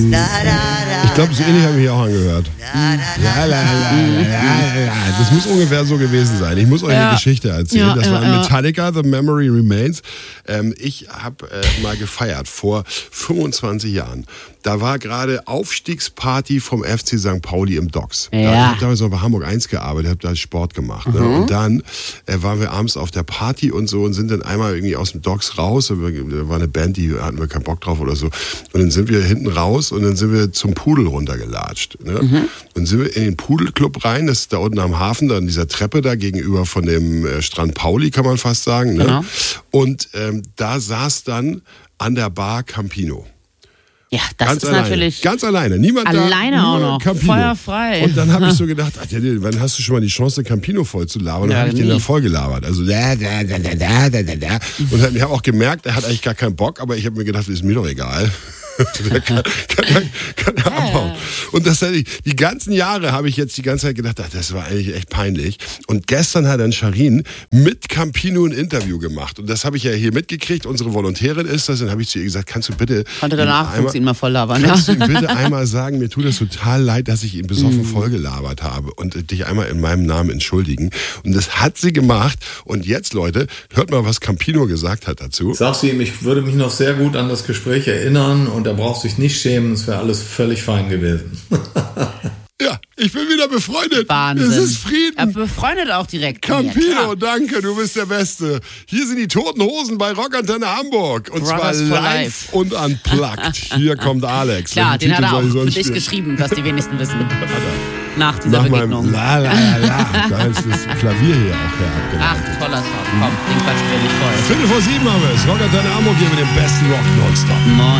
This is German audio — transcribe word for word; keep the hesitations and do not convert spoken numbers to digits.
Ich glaube, so ähnlich habe ich mich auch angehört. Das muss ungefähr so gewesen sein. Ich muss euch ja. eine Geschichte erzählen. Ja, das ja, war ja. Metallica, The Memory Remains. Ähm, ich habe äh, mal gefeiert vor fünfundzwanzig Jahren. Da war gerade Aufstiegsparty vom F C Sankt Pauli im Docks. Ja. Da, ich habe damals noch bei Hamburg eins gearbeitet, habe da Sport gemacht. Ne? Mhm. Und dann äh, waren wir abends auf der Party und so und sind dann einmal irgendwie aus dem Docks raus. Da war eine Band, die hatten wir keinen Bock drauf oder so. Und dann sind wir hinten raus und dann sind wir zum Pudel runtergelatscht. Ne? Mhm. Und sind wir in den Pudelclub rein, das ist da unten am Hafen, da an dieser Treppe da gegenüber von dem äh, Strand Pauli, kann man fast sagen. Ne? Genau. Und ähm, da saß dann an der Bar Campino. Ja, das ganz ist alleine. natürlich... Ganz alleine. Niemand alleine da, auch noch. Campino. Feuerfrei. Und dann habe ich so gedacht, ach, wann hast du schon mal die Chance, Campino voll zu labern? Und dann Ja, habe ich nie. den da voll gelabert. Also da, da, da, da, da, da, da. Und ich habe auch gemerkt, er hat eigentlich gar keinen Bock, aber ich habe mir gedacht, ist mir doch egal. Der kann, kann, kann er abhauen. Und das die ganzen Jahre habe ich jetzt die ganze Zeit gedacht, ach, das war eigentlich echt peinlich. Und gestern hat dann Sharin mit Campino ein Interview gemacht. Und das habe ich ja hier mitgekriegt. Unsere Volontärin ist das. Dann habe ich zu ihr gesagt, kannst du bitte... Konnte danach einmal, ihn mal voll labern. Kannst ja. du ihm bitte einmal sagen, mir tut es total leid, dass ich ihn besoffen voll gelabert habe und dich einmal in meinem Namen entschuldigen. Und das hat sie gemacht. Und jetzt, Leute, hört mal, was Campino gesagt hat dazu. Sagst du ihm, ich würde mich noch sehr gut an das Gespräch erinnern und er braucht sich nicht schämen, es wäre alles völlig fein gewesen. Ja, ich bin wieder befreundet. Wahnsinn. Es ist Frieden. Er befreundet auch direkt. Campino, ja, danke, du bist der Beste. Hier sind die Toten Hosen bei Rockantenne Hamburg. Und Brothers zwar for live life. und unplugged. Hier kommt Alex. Klar, den Titel hat er auch soll ich für sonst dich spielen? geschrieben, was die wenigsten wissen. Nach dieser Nach Begegnung. meinem La La La La. Da ist das Klavier hier auch her Ach, abgeleitet. toller Song. Komm, den quatschen wir nicht voll. Viertel vor sieben haben wir es. Rockantenne Hamburg hier mit dem besten Rock nonstop. Moin.